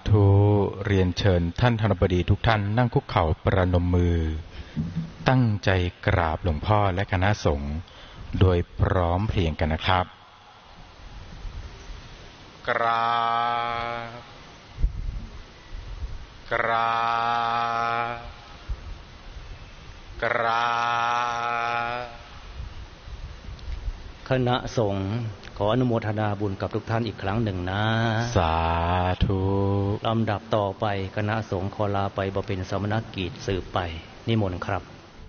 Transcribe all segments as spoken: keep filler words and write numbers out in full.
ธุเรียนเชิญท่านธนบดีทุกท่านนั่งคุกเข่าประนมมือตั้งใจกราบหลวงพ่อและคณะสงฆ์โดยพร้อมเพรียงกันนะครับกราบกราบกราบคณะสงฆ์ขออนุโมทนาบุญกับทุกท่านอีกครั้งหนึ่งนะสาธุลำดับต่อไปคณะสงฆ์ขอลาไปบำเพ็ญสมณกิจสืบไปนิมนต์ครับ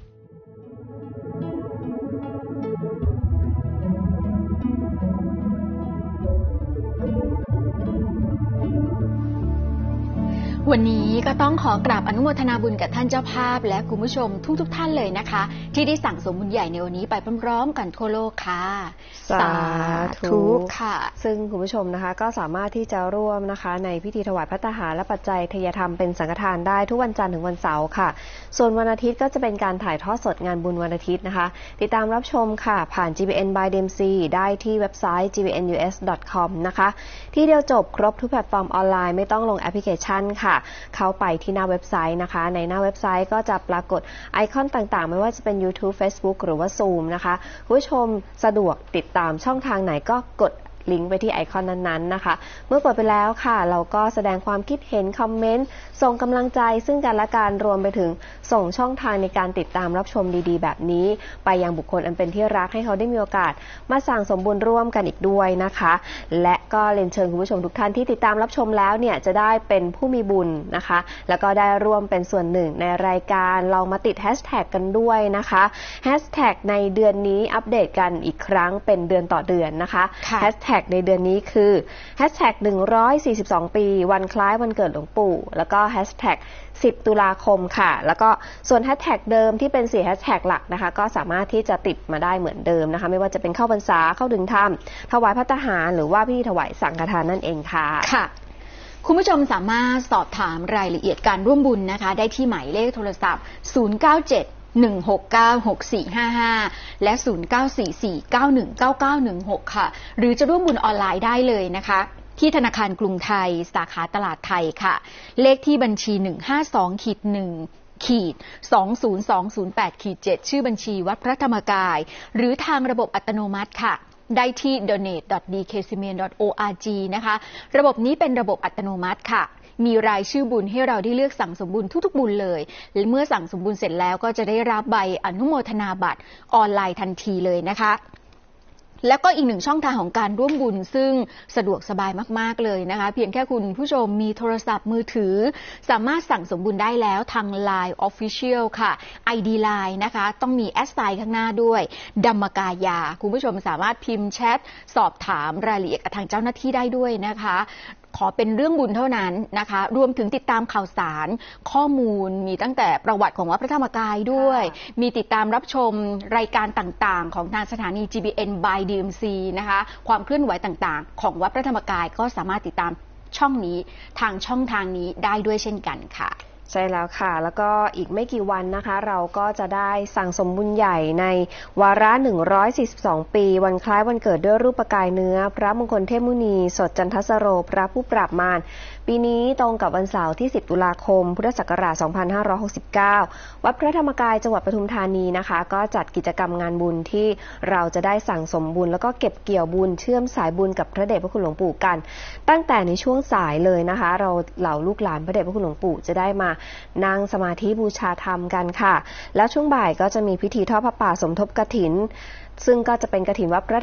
วันนี้ก็ต้องขอกราบอนุโมทนาบุญกับท่านเจ้าภาพและคุณผู้ชมทุกๆ ท่านเลยนะคะที่ได้สั่งสมบุญใหญ่ในวันนี้ไปพร้อมๆกันทั่วโลกค่ะสาธุค่ะซึ่งคุณผู้ชมนะคะก็สามารถที่จะร่วมนะคะในพิธีถวายภัตตาหารและปัจจัยทายธรรมเป็นสังฆทานได้ทุกวันจันทร์ถึงวันเสาร์ค่ะส่วนวันอาทิตย์ก็จะเป็นการถ่ายทอดสดงานบุญวันอาทิตย์นะคะติดตามรับชมค่ะผ่าน จี บี เอ็น by ดี เอ็ม ซี ได้ที่เว็บไซต์ จี บี เอ็น ยู เอส ดอท คอม นะคะที่เดียวจบครบทุกแพลตฟอร์มออนไลน์ไม่ต้องลงแอปพลิเคชันค่ะเข้าไปที่หน้าเว็บไซต์นะคะในหน้าเว็บไซต์ก็จะปรากฏไอคอนต่างๆไม่ว่าจะเป็น YouTube Facebook หรือว่า Zoom นะคะผู้ชมสะดวกติดตามช่องทางไหนก็กดลิงก์ไปที่ไอคอนนั้นๆนะคะเมื่อเปิดไปแล้วค่ะเราก็แสดงความคิดเห็นคอมเมนต์ส่งกำลังใจซึ่งกันและกันรวมไปถึงส่งช่องทางในการติดตามรับชมดีๆแบบนี้ไปยังบุคคลอันเป็นที่รักให้เขาได้มีโอกาสมาสั่งสมบุญร่วมกันอีกด้วยนะคะและก็เรียนเชิญคุณผู้ชมทุกท่านที่ติดตามรับชมแล้วเนี่ยจะได้เป็นผู้มีบุญนะคะแล้วก็ได้ร่วมเป็นส่วนหนึ่งในรายการลองมาติดแฮชแท็กกันด้วยนะคะแฮชแท็กในเดือนนี้อัปเดตกันอีกครั้งเป็นเดือนต่อเดือนนะคะแฮชแท็กในเดือนนี้คือแฮชแท็กหนึ่งร้อยสี่สิบสองปีวันคล้ายวันเกิดหลวงปู่แล้วก็แฮชแท็กสิบตุลาคมค่ะแล้วก็ส่วนแฮชแท็กเดิมที่เป็นสี่แฮชแท็กหลักนะคะก็สามารถที่จะติดมาได้เหมือนเดิมนะคะไม่ว่าจะเป็นเข้าพรรษาเข้าถึงธรรมถวายภัตตาหารหรือว่าพิธีถวายสังฆทานนั่นเองค่ะค่ะคุณผู้ชมสามารถสอบถามรายละเอียดการร่วมบุญนะคะได้ที่หมายเลขโทรศัพท์ศูนย์ เก้า เจ็ด หนึ่ง หก เก้า หก สี่ ห้า ห้าและศูนย์ เก้า สี่ สี่ เก้า หนึ่ง เก้า เก้า หนึ่ง หกค่ะหรือจะร่วมบุญออนไลน์ได้เลยนะคะที่ธนาคารกรุงไทยสาขาตลาดไทยค่ะเลขที่บัญชี หนึ่ง ห้า สอง หนึ่ง สอง ศูนย์ สอง ศูนย์ แปด เจ็ด ชื่อบัญชีวัดพระธรรมกายหรือทางระบบอัตโนมัติค่ะได้ที่ โดเนท ดอท ดี เค ซี เอ็ม อี เอ็น ดอท โอ อาร์ จี นะคะระบบนี้เป็นระบบอัตโนมัติค่ะมีรายชื่อบุญให้เราได้เลือกสั่งสมบุญทุกๆบุญเลยและเมื่อสั่งสมบุญเสร็จแล้วก็จะได้รับใบอนุโมทนาบัตรออนไลน์ทันทีเลยนะคะแล้วก็อีกหนึ่งช่องทางของการร่วมบุญซึ่งสะดวกสบายมากๆเลยนะคะเพียงแค่คุณผู้ชมมีโทรศัพท์มือถือสามารถสั่งสมบุญได้แล้วทาง ไลน์ Official ค่ะ ไอ ดี ไลน์ นะคะต้องมีแอสไซน์ข้างหน้าด้วยดัมมกายาคุณผู้ชมสามารถพิมพ์แชทสอบถามรายละเอียดกับทางเจ้าหน้าที่ได้ด้วยนะคะขอเป็นเรื่องบุญเท่านั้นนะคะรวมถึงติดตามข่าวสารข้อมูลมีตั้งแต่ประวัติของวัดพระธรรมกายด้วยมีติดตามรับชมรายการต่างๆของทางสถานี จี บี เอ็น by ดี เอ็ม ซี นะคะความเคลื่อนไหวต่างๆของวัดพระธรรมกายก็สามารถติดตามช่องนี้ทางช่องทางนี้ได้ด้วยเช่นกันค่ะใช่แล้วค่ะแล้วก็อีกไม่กี่วันนะคะเราก็จะได้สั่งสมบุญใหญ่ในวาระหนึ่งร้อยสี่สิบสองปีวันคล้ายวันเกิดด้วยรูปกายเนื้อพระมงคลเทพมุนีสดจันทสโรพระผู้ปราบมารปีนี้ตรงกับวันเสาร์ที่สิบตุลาคมพุทธศักราชสองพันห้าร้อยหกสิบเก้าวัดพระธรรมกายจังหวัดปทุมธานีนะคะก็จัดกิจกรรมงานบุญที่เราจะได้สั่งสมบุญแล้วก็เก็บเกี่ยวบุญเชื่อมสายบุญกับพระเดชพระคุณหลวงปู่กันตั้งแต่ในช่วงสายเลยนะคะเราเหล่าลูกหลานพระเดชพระคุณหลวงปู่จะได้มานั่งสมาธิบูชาธรรมกันค่ะแล้วช่วงบ่ายก็จะมีพิธีทอดผ้าป่าสมทบกฐินซึ่งก็จะเป็นกฐินวัดพระ